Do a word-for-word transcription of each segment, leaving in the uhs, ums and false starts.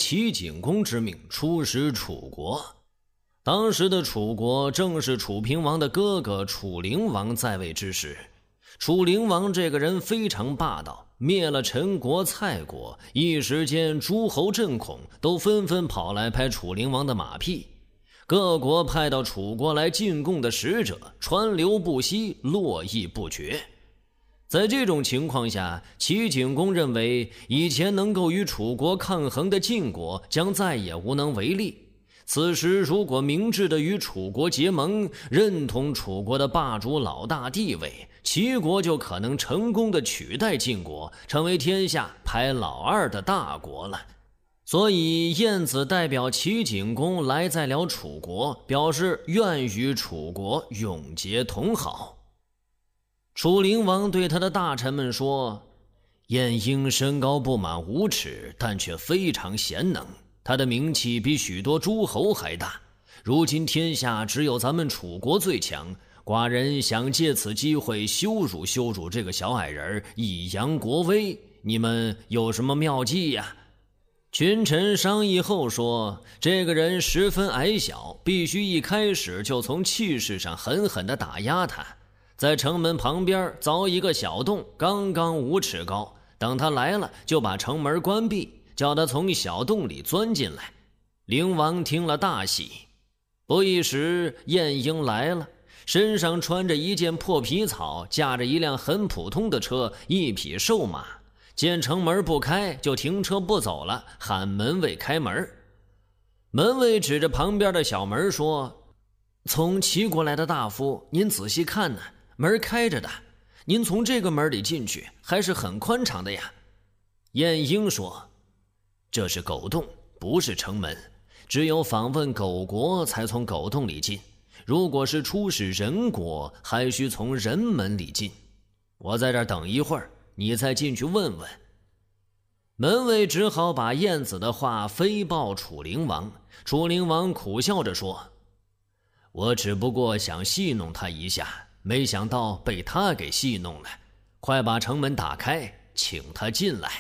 齐景公之命出使楚国。当时的楚国正是楚平王的哥哥楚灵王在位之时。楚灵王这个人非常霸道，灭了陈国、蔡国，一时间诸侯震恐，都纷纷跑来拍楚灵王的马屁。各国派到楚国来进贡的使者川流不息，络绎不绝。在这种情况下，齐景公认为以前能够与楚国抗衡的晋国将再也无能为力。此时如果明智地与楚国结盟，认同楚国的霸主老大地位，齐国就可能成功地取代晋国，成为天下排老二的大国了。所以晏子代表齐景公来在了楚国，表示愿与楚国永结同好。楚灵王对他的大臣们说，晏婴身高不满五尺，但却非常贤能，他的名气比许多诸侯还大。如今天下只有咱们楚国最强，寡人想借此机会羞辱羞辱这个小矮人，以扬国威，你们有什么妙计呀？群臣商议后说，这个人十分矮小，必须一开始就从气势上狠狠地打压他。在城门旁边凿一个小洞，刚刚五尺高，等他来了就把城门关闭，叫他从小洞里钻进来。灵王听了大喜。不一时，晏婴来了，身上穿着一件破皮草，驾着一辆很普通的车，一匹瘦马。见城门不开，就停车不走了，喊门卫开门。门卫指着旁边的小门说，从齐国来的大夫，您仔细看呢，门开着的，您从这个门里进去还是很宽敞的呀。晏婴说，这是狗洞，不是城门，只有访问狗国才从狗洞里进，如果是出使人国，还需从人门里进。我在这儿等一会儿，你再进去问问。门卫只好把晏子的话飞报楚灵王。楚灵王苦笑着说，我只不过想戏弄他一下，没想到被他给戏弄了，快把城门打开，请他进来。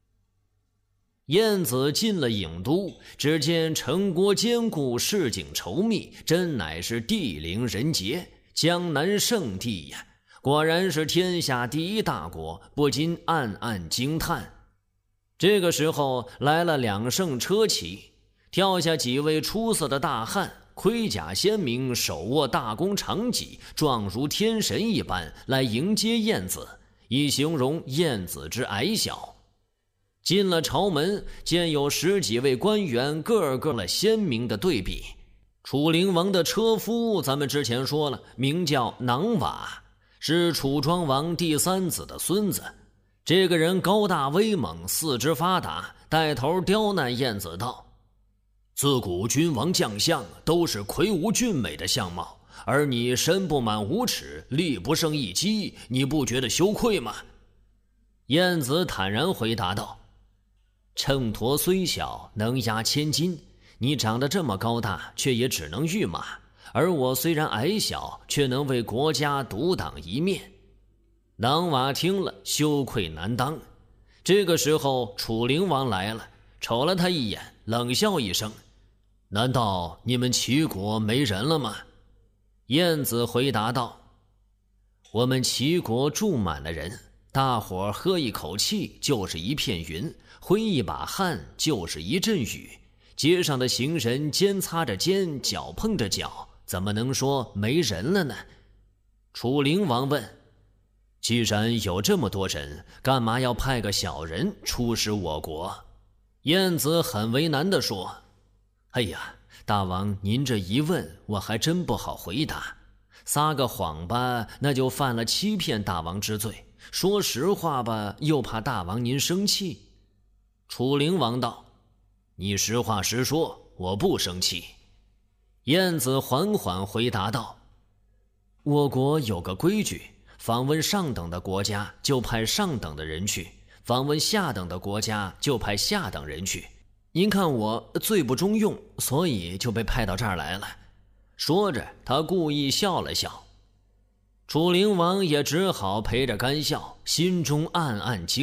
晏子进了郢都，只见城郭坚固，市井稠密，真乃是地灵人杰，江南圣地呀！果然是天下第一大国，不禁暗暗惊叹。这个时候来了两乘车骑，跳下几位出色的大汉，盔甲鲜明，手握大弓长戟，状如天神一般来迎接晏子，以形容晏子之矮小。进了朝门，见有十几位官员，个个了鲜明的对比。楚灵王的车夫，咱们之前说了，名叫囊瓦，是楚庄王第三子的孙子。这个人高大威猛，四肢发达，带头刁难晏子道，自古君王将相都是魁梧俊美的相貌，而你身不满五尺，力不胜一击，你不觉得羞愧吗？晏子坦然回答道，秤砣虽小，能压千斤，你长得这么高大，却也只能御马，而我虽然矮小，却能为国家独当一面。囊瓦听了，羞愧难当。这个时候楚灵王来了，瞅了他一眼，冷笑一声，难道你们齐国没人了吗？晏子回答道，我们齐国住满了人，大伙儿喝一口气就是一片云，挥一把汗就是一阵雨，街上的行人肩擦着肩，脚碰着脚，怎么能说没人了呢？楚灵王问，既然有这么多人，干嘛要派个小人出使我国？晏子很为难地说，哎呀，大王您这一问，我还真不好回答。撒个谎吧，那就犯了欺骗大王之罪；说实话吧，又怕大王您生气。楚灵王道，你实话实说，我不生气。晏子缓缓回答道，我国有个规矩，访问上等的国家就派上等的人去，访问下等的国家就派下等人去。您看我最不中用，所以就被派到这儿来了。说着，他故意笑了笑。楚灵王也只好陪着干笑，心中暗暗惊